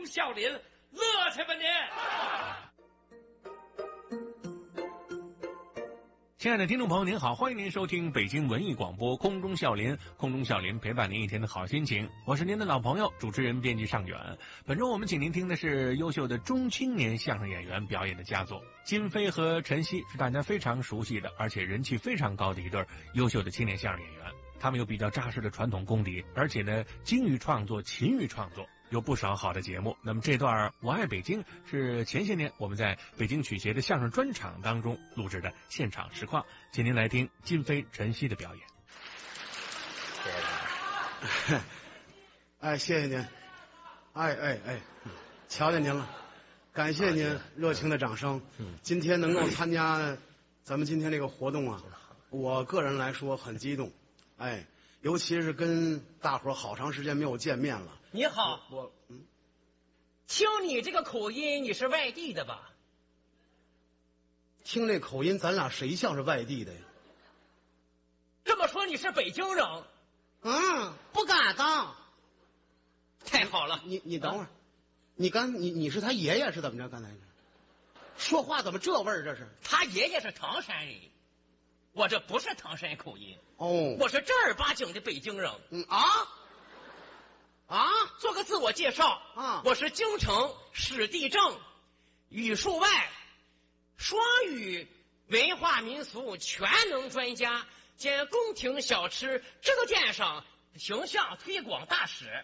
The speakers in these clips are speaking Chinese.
笑林，乐去吧您！ 亲爱的听众朋友您好，欢迎您收听北京文艺广播空中笑林，空中笑林陪伴您一天的好心情，我是您的老朋友主持人编辑尚远。本周我们请您听的是优秀的中青年相声演员表演的佳作，金飞和陈曦是大家非常熟悉的而且人气非常高的一对优秀的青年相声演员，他们有比较扎实的传统功底，而且呢精于创作勤于创作，有不少好的节目。那么这段我爱北京是前些年我们在北京曲协的相声专场当中录制的现场实况，请您来听金飞陈曦的表演。 哎，谢谢您。瞧见您了，感谢您热情的掌声。今天能够参加咱们今天这个活动啊，我个人来说很激动。尤其是跟大伙儿好长时间没有见面了。 你好，听你这个口音，你是外地的吧？ 听这口音，咱俩谁像是外地的呀？ 这么说你是北京人？ 不敢当。 太好了， 你等会儿，你是他爷爷是怎么着？刚才说话怎么这味儿？这是他爷爷是唐山人，我这不是唐山口音哦， 我是正儿八经的北京人。做个自我介绍啊， 我是京城史地政语数外双语文化民俗全能专家兼宫廷小吃制作鉴赏形象推广大使。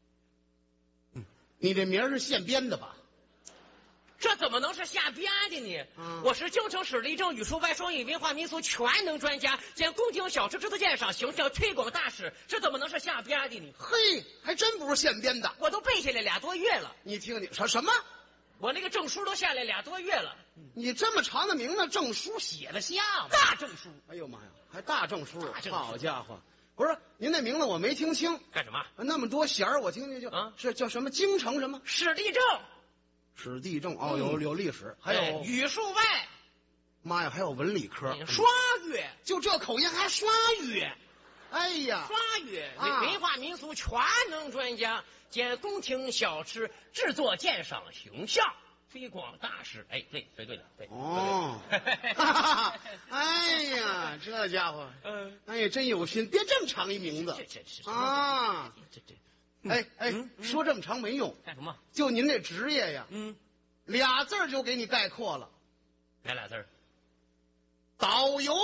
你这名儿是现编的吧？ 这怎么能是瞎编的呢？我是京城史地政语数外双语文化民俗全能专家兼宫廷小吃制作鉴赏形象推广大使，这怎么能是瞎编的呢？ 嘿，还真不是现编的， 我都背下来2多月了。 你听什么？ 我那个证书都下来2多月了。 你这么长的名字，证书写得下吗？ 大证书。 哎呦妈呀，还大证书！ 大证书， 好家伙！不是您那名字我没听清， 干什么？ 那么多弦儿，我听听是叫什么？京城什么？ 史地政。 史地政有历史，还有语数外。 妈呀，还有文理科， 双语， 就这口音还双语。哎呀， 双语文化民俗全能专家兼宫廷小吃制作鉴赏形象推广大使。对了，对。 哦，哎呀，这家伙，真有心，别这么长一名字啊！说这么长没用， 干什么？ 就您这职业呀，2字就给你概括了。 哪俩字？ 导游。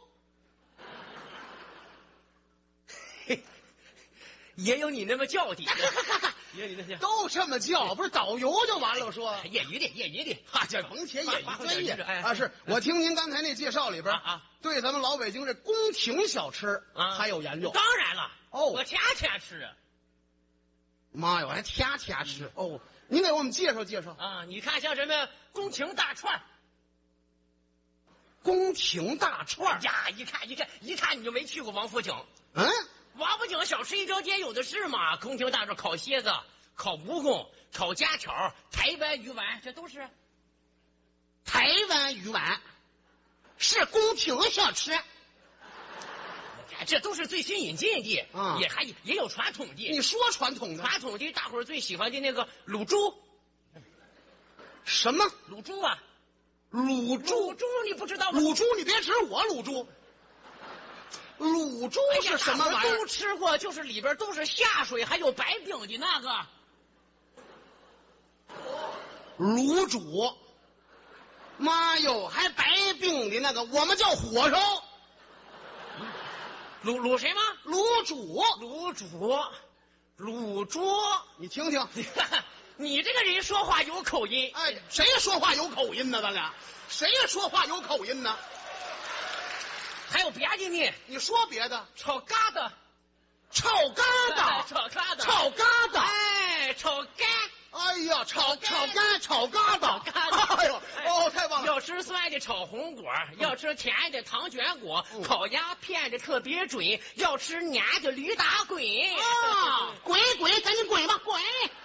也有你那么叫的， 都这么叫，不是导游就完了。说业余的， 这甭提业余专业是我听您刚才那介绍里边对咱们老北京这宫廷小吃还有研究。 当然了，我天天吃。 妈呀，我还天天吃您给我们介绍介绍你看像什么宫廷大串。 宫廷大串呀，一看你就没去过王府井。王府井小吃一条街有的是嘛，宫廷大串烤蝎子、烤蜈蚣、烤家巧、台湾鱼丸，这都是。 台湾鱼丸是宫廷小吃， 这都是最新引进的也有传统的。 你说传统的？ 传统的大伙儿最喜欢的那个卤猪。 什么卤猪啊？ 卤猪你不知道吗？ 卤猪你别指我卤猪。卤猪是什么玩意儿？ 都吃过，就是里边都是下水还有白饼的那个卤煮。妈哟，还白饼的那个我们叫火烧。 卤谁吗？ 卤煮。你听听你这个人说话有口音。 谁说话有口音呢？咱俩谁说话有口音呢？ 还有别的呢？ 你说别的。 炒疙瘩。 炒疙瘩。 炒疙瘩。 炒疙瘩。 炒肝。 哎呀，炒肝，炒疙瘩。哎呦，太棒了！ 要吃酸的炒红果，要吃甜的糖卷果，烤鸭片的特别准，要吃黏的驴打滚。 滚，赶紧滚吧，滚，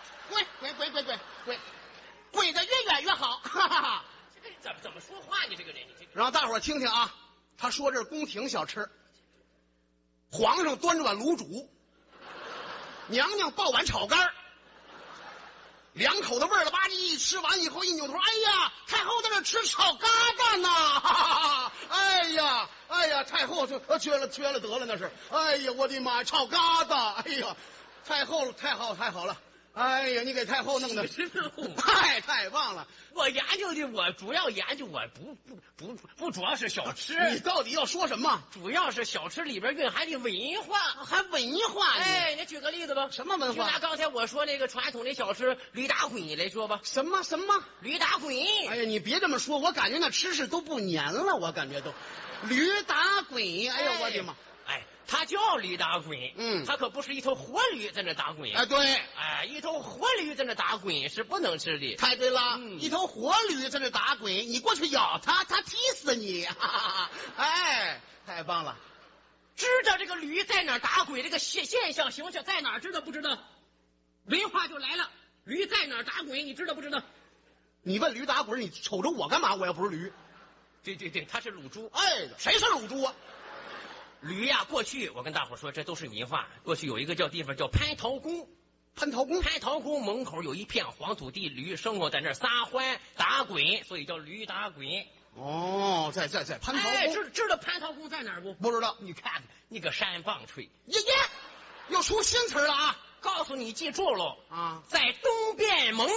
滚得越远越好。 怎么说话呢？这个人， 让大伙儿听听啊。他说这是宫廷小吃，皇上端着碗卤煮，娘娘抱碗炒肝， 两口子味儿了吧唧，吃完以后一扭头，哎呀，太后在这吃炒疙瘩呢，哈哈哈！哎呀，太后就缺了得了那是，哎呀，我的妈呀，炒疙瘩，哎呀，太后太好了，哎呀，你给太后弄的太棒了。 我研究的，我主要研究我不主要是小吃， 你到底要说什么？ 主要是小吃里边蕴含的文化， 还文化呢？ 哎，你举个例子吧。 什么文化？ 就拿刚才我说那个传统的小吃驴打滚来说吧。 什么驴打滚？ 哎呀，你别这么说，我感觉那吃食都不粘了，我感觉都驴打滚。哎呀，我的妈！ 哎，它叫驴打滚，它可不是一头活驴在那打滚。 哎，对， 哎，一头活驴在那打滚是不能吃的。 太对了，一头活驴在那打滚，你过去咬它，它踢死你！哈哈，哎，太棒了！ 知道这个驴在哪儿打滚，这个现象形象在哪儿，知道不知道？文化就来了，驴在哪儿打滚，你知道不知道？ 你问驴打滚，你瞅着我干嘛？我又不是驴。 对，它是乳猪。 哎，谁是乳猪啊？ 驴呀，过去我跟大伙说，这都是文化。过去有一个地方叫蟠桃宫， 蟠桃宫门口有一片黄土地，驴生活在那儿撒欢打滚，所以叫驴打滚。 哦，在蟠桃宫。 哎，知道蟠桃宫在哪儿不？ 不知道。 你看看，你个山棒槌， 又出新词了啊！ 告诉你，记住喽啊， 在东便门。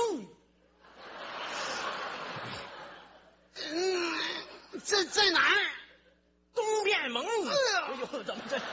在哪儿？ 东便门。哎呦，怎么这？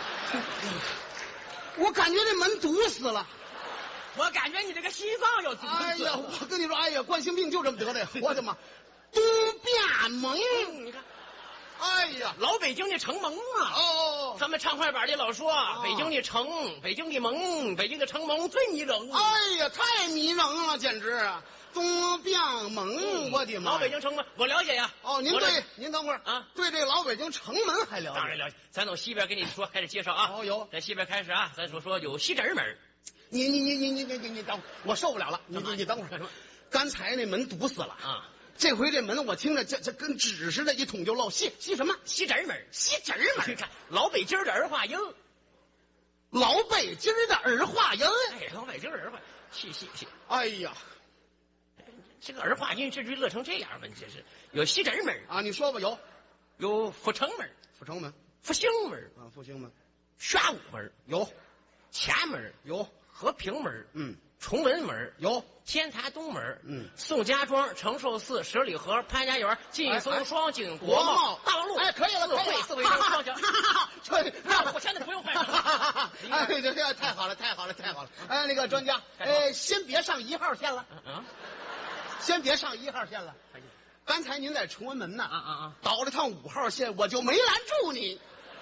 我感觉这门堵死了。 我感觉你这个心脏要堵死了。 哎呀，我跟你说，哎呀，冠心病就这么得的。我的妈！东便门， 你看， 哎呀， 老北京的城门啊！ 哦， 咱们唱快板的老说，北京的城，北京的门，北京的城门最迷人。 哎呀，太迷人了，简直！东便门，我的妈！ 老北京城门，我了解呀。 哦，您等会儿啊，对这个老北京城门还了解？ 当然了解。咱从西边跟你说，开始介绍啊。 哦，有， 在西边开始啊，咱说有西直门。 你等会儿，我受不了了。你等会儿，刚才那门堵死了啊。这回这门我听着这跟纸似的，一捅就漏。西什么？ 西直门。 西直门。 你看老北京的儿化音， 老北京的儿化音。 哎，老北京儿化，西。 哎呀， 这个儿化音至于乐成这样吗？这是有西直门啊，你说吧， 有阜成门，复兴门啊，复兴门， 宣武门有， 前门有， 和平门崇文门有， 天台东门宋家庄承寿寺十里河潘家园劲松双井国贸大路。 哎，可以了， 四位双井。 那我现在不用换什么。哎，这太好了。哎，那个专家，先别上1号线了。先别上1号线了。刚才您在崇文门呢，倒了趟5号线，我就没拦住你。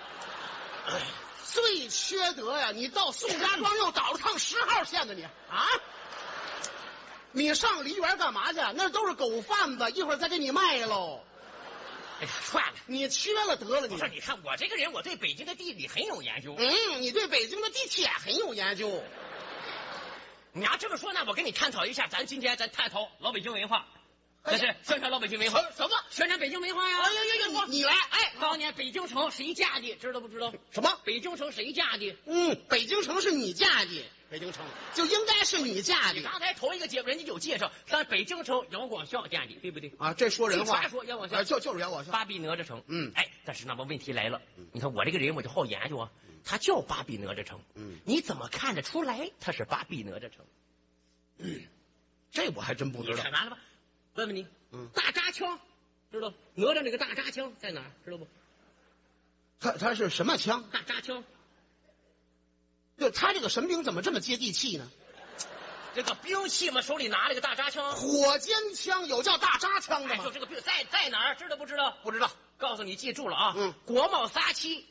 最缺德呀！你到宋家庄又倒了趟10号线的你啊！你上梨园干嘛去？那都是狗贩子，一会儿再给你卖喽。 哎呀，算了， 你缺了得了你。 不是，你看我这个人，我对北京的地理很有研究。 你对北京的地铁很有研究。 你要这么说，那我跟你探讨一下，咱今天探讨老北京文化。这是宣传老北京文化。 什么？ 宣传北京文化呀！ 哎呀，你来！哎， 当年北京城谁架的？知道不知道？ 什么？ 北京城谁架的？ 北京城是你架的。北京城就应该是你架的。 你刚才头一个节目人家有介绍，但北京城姚广孝架的，对不对？ 啊，这说人话。 传说姚广孝， 就是姚广孝。 八臂哪吒城。哎，但是那么问题来了，你看我这个人我就好研究啊，他叫八臂哪吒城。你怎么看得出来他是八臂哪吒城？ 这我还真不知道。 看完了吧？问问你。大扎枪，知道哪吒那个大扎枪在哪儿？知道不？ 他是什么枪？ 大扎枪。 就他这个神兵怎么这么接地气呢？ 这个兵器嘛，手里拿了个大扎枪， 火尖枪，有叫大扎枪的吗？ 就这个兵在哪儿？知道不知道？ 不知道。 告诉你，记住了啊！国贸撒漆，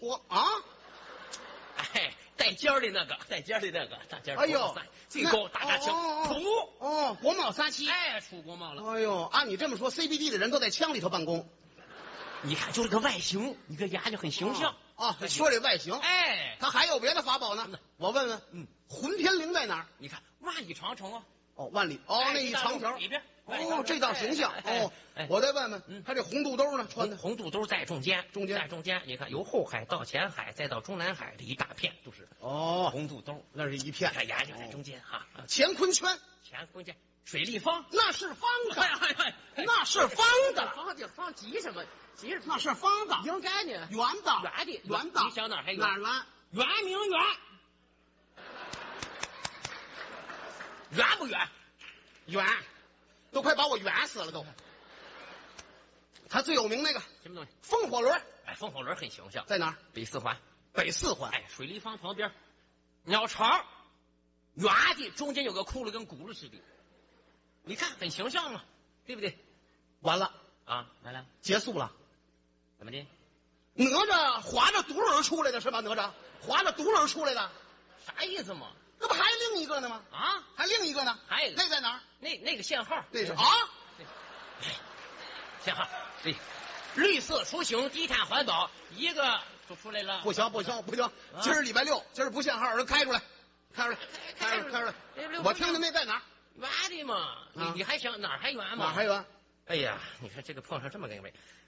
哎，带尖儿的那个，大尖儿。 哎呦， 最高大扎枪， 出国贸撒漆， 哎，出国贸了。 哎呦，按你这么说 ，CBD 的人都在枪里头办公。 你看，就这个外形，你这牙就很形象啊。说这外形， 哎， 他还有别的法宝呢。我问问，混天绫在哪儿？ 你看万里长城啊。 万里那一长条里边。 这道形象我再问问，他这红肚兜呢？穿的红肚兜在中间，你看由后海到前海再到中南海这一大片都是红肚兜， 那是一片。 看牙就在中间哈。 乾坤圈， 水立方， 那是方的， 哎， 那是方的， 方急什么？急什么？ 那是方的， 应该呢， 圆的， 圆的。你想哪儿还圆？ 哪儿圆？ 圆明园，圆不圆？ 圆，都快把我圆死了都。他最有名那个什么东西？ 风火轮。 哎，风火轮很形象， 在哪儿？ 北四环。 北四环。 哎，水立方旁边，鸟巢，圆的，中间有个窟窿，跟轱辘似的。你看很形象嘛，对不对？ 完了啊，完了， 结束了。 怎么的？ 哪吒划着独轮出来的是吧？哪吒划着独轮出来的， 啥意思嘛？ 这不还另一个呢吗？ 啊， 还另一个呢？ 还有那在哪儿？ 那个限号， 那是啊， 限号，对，绿色出行，低碳环保，一个就出来了。 不行，今儿礼拜六，今儿不限号，人开出来，开出来。我听听那在哪儿？ 圆的嘛，你还想哪儿还圆嘛？ 哪儿还圆？ 哎呀，你看这个碰上这么个位，